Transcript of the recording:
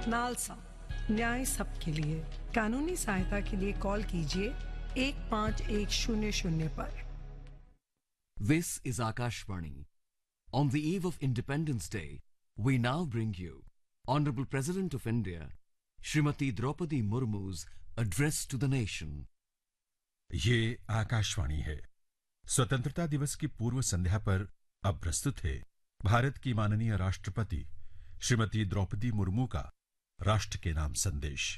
NALSA, न्याय सबके लिए। कानूनी सहायता के लिए कॉल कीजिए 15100 पर। This is Akashvani. On the eve of Independence Day, we now bring you Honorable President of India, Srimati Draupadi Murmu's address to the nation. ये आकाशवाणी है। स्वतंत्रता दिवस की पूर्व संध्या पर अब प्रस्तुत है भारत की माननीय राष्ट्रपति श्रीमती द्रौपदी मुर्मू का राष्ट्र के नाम संदेश।